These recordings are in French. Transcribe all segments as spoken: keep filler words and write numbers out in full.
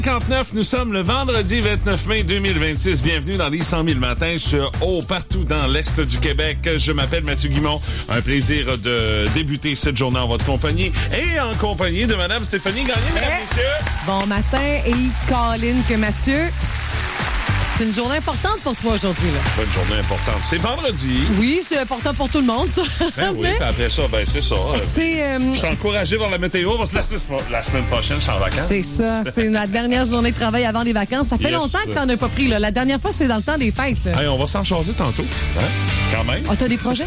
cinquante-neuf, nous sommes le vendredi vingt-neuf mai deux mille vingt-six. Bienvenue dans les cent mille matins sur Haut partout dans l'Est du Québec. Je m'appelle Mathieu Guimond. Un plaisir de débuter cette journée en votre compagnie et en compagnie de Mme Stéphanie Gagné, mesdames et messieurs. Bon matin et Colin que Mathieu. C'est une journée importante pour toi aujourd'hui, là. Pas une journée importante. C'est vendredi. Oui, c'est important pour tout le monde, ça. Ben oui, puis après ça, ben c'est ça. C'est, euh... Je suis encouragé par la météo parce que la, la semaine prochaine, je suis en vacances. C'est ça. C'est la dernière journée de travail avant les vacances. Ça fait yes. longtemps que t'en as pas pris, là. La dernière fois, c'est dans le temps des fêtes, là. Hey, on va s'en chaser tantôt. Hein? Quand même. Ah, oh, t'as des projets?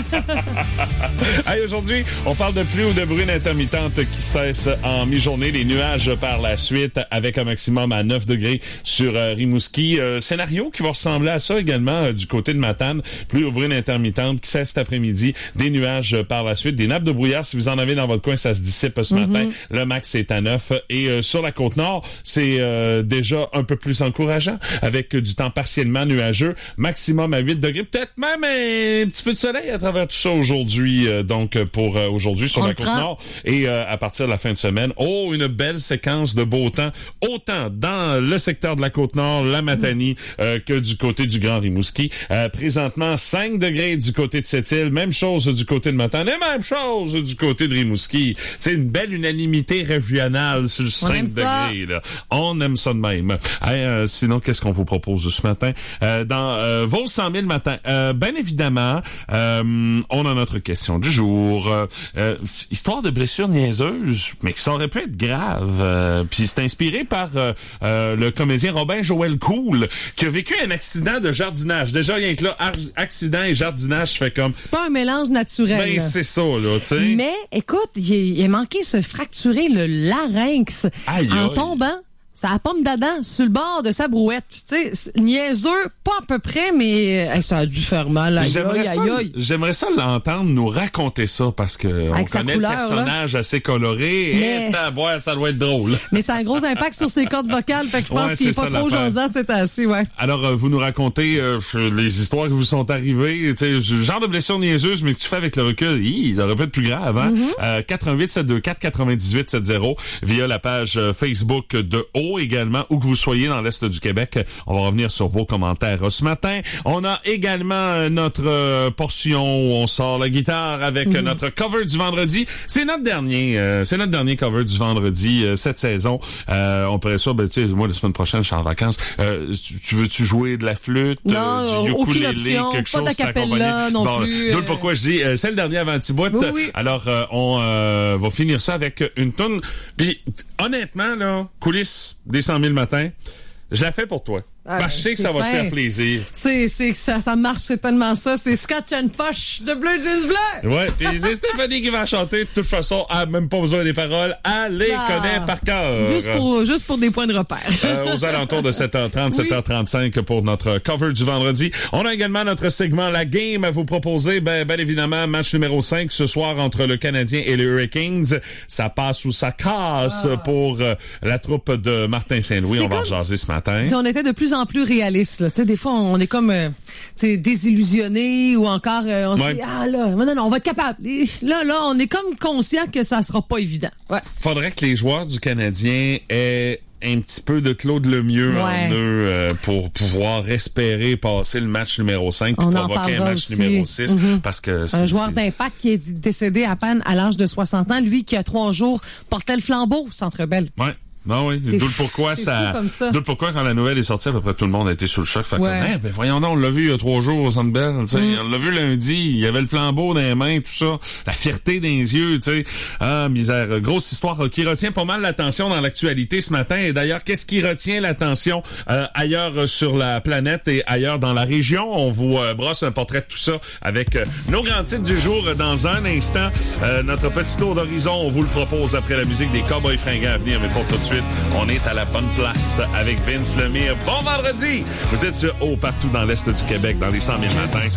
Hey, aujourd'hui, on parle de pluie ou de bruine intermittente qui cesse en mi-journée. Les nuages par la suite avec un maximum à neuf degrés sur euh, Rimouski. Euh, scénario qui va ressembler à ça également euh, du côté de Matane. Pluie ou bruine intermittente qui cesse cet après-midi. Des nuages euh, par la suite. Des nappes de brouillard, si vous en avez dans votre coin, ça se dissipe ce mm-hmm. matin. Le max est à neuf. Et euh, sur la Côte-Nord, c'est euh, déjà un peu plus encourageant avec euh, du temps partiellement nuageux. Maximum à huit degrés. Peut-être même un petit peu de soleil à travers tout ça aujourd'hui. Euh, donc, pour euh, aujourd'hui sur on la Côte-Nord. Et euh, à partir de la fin de semaine, oh, une belle séquence de beau temps. Autant dans le secteur de la Côte-Nord, la Matanie, euh, que du côté du Grand Rimouski. Euh, présentement, cinq degrés du côté de Sept-Îles. Même chose du côté de Matane. Et même chose du côté de Rimouski. C'est une belle unanimité régionale sur le cinq degrés. Là. On aime ça de même. Hey, euh, sinon, qu'est-ce qu'on vous propose ce matin? Euh, dans euh, vos cent mille matins, euh, bien évidemment, euh, on a notre question du jour. Euh, euh, histoire de blessure niaiseuse, mais qui ça aurait pu être grave. Euh, Puis c'est inspiré par euh, euh, le comédien Robin Joël Cool, qui a vécu un accident de jardinage. Déjà, rien que là, ar- accident et jardinage, fait comme... C'est pas un mélange naturel. Ben, là. c'est ça, là, tu sais. Mais, écoute, il, il a manqué se fracturer le larynx aïe, en aïe. tombant sa pomme d'Adam sur le bord de sa brouette. Tu sais, niaiseux, pas à peu près, mais hey, ça a dû faire mal. Aïe, j'aimerais, aïe, ça, aïe, aïe. j'aimerais ça l'entendre nous raconter ça parce que on connaît couleur, le personnage là. Assez coloré mais... et à boire, ça doit être drôle. Mais ça a un gros impact sur ses cordes vocales, fait que je pense ouais, qu'il est pas trop jasant c'est assez, ouais. Alors, euh, vous nous racontez euh, les histoires qui vous sont arrivées, tu sais, genre de blessure niaiseuse, mais que tu fais avec le recul, hi, ça aurait pu être plus grave, hein? Mm-hmm. Euh, quatre un huit sept deux quatre quatre-vingt-dix-huit soixante via la page Facebook de Haut également, où que vous soyez dans l'Est du Québec. On va revenir sur vos commentaires ce matin. On a également notre euh, portion où on sort la guitare avec mm-hmm. notre cover du vendredi. C'est notre dernier, euh, c'est notre dernier cover du vendredi euh, cette saison. Euh, on pourrait ça, ben tu sais, moi la semaine prochaine je suis en vacances. Euh, tu, tu veux-tu jouer de la flûte, non, euh, du ukulélé, quelque pas chose d'acapella non bon, plus. D'où pourquoi je dis, euh, c'est le dernier avant Thibaut. Oui, oui. Alors euh, on euh, va finir ça avec une toune. Puis honnêtement là, coulisses des cent mille matins, je la fais pour toi. Ah, ben, je sais que ça fin. va te faire plaisir. C'est, c'est que ça, ça marche, c'est tellement ça. C'est Scotch and Posh de Bleu Jeans Bleu. Ouais, pis c'est Stéphanie qui va chanter. De toute façon, elle n'a même pas besoin des paroles. Elle les ah, connaît par cœur. Juste pour, juste pour des points de repère. euh, aux alentours de sept heures trente, oui. sept heures trente-cinq pour notre cover du vendredi. On a également notre segment La Game à vous proposer. Ben, ben évidemment, match numéro cinq ce soir entre le Canadien et les Hurricanes. Ça passe ou ça casse ah. pour euh, la troupe de Martin Saint-Louis. C'est on va en jaser ce matin. Si on était de plus en plus réaliste, là. Tu sais, des fois, on est comme, euh, tu sais, désillusionné ou encore, euh, on ouais. se dit, ah là, non, non, on va être capable. Et là, là, on est comme conscient que ça sera pas évident. Ouais. Faudrait que les joueurs du Canadien aient un petit peu de Claude Lemieux ouais. en eux euh, pour pouvoir espérer passer le match numéro cinq puis provoquer un match aussi. Numéro six mm-hmm. parce que un joueur c'est... d'impact qui est décédé à peine à l'âge de soixante ans, lui qui a trois jours portait le flambeau au Centre Bell. Ouais. Non, oui. D'où le pourquoi ça, ça. D'où le pourquoi quand la nouvelle est sortie, à peu près tout le monde a été sous le choc. Fait ouais. que, hey, ben, voyons donc, on l'a vu il y a trois jours au Centre Bell, tu sais. Mm. On l'a vu lundi, il y avait le flambeau dans les mains, tout ça. La fierté dans les yeux, tu sais. Ah, misère. Grosse histoire qui retient pas mal l'attention dans l'actualité ce matin. Et d'ailleurs, qu'est-ce qui retient l'attention euh, ailleurs sur la planète et ailleurs dans la région? On vous euh, brosse un portrait de tout ça avec euh, nos grands titres du jour dans un instant. Euh, notre petit tour d'horizon, on vous le propose après la musique des Cowboys fringants à venir, mais pas tout de suite. On est à la bonne place avec Vince Lemire. Bon vendredi! Vous êtes sur Haut partout dans l'Est du Québec, dans les cent mille matins.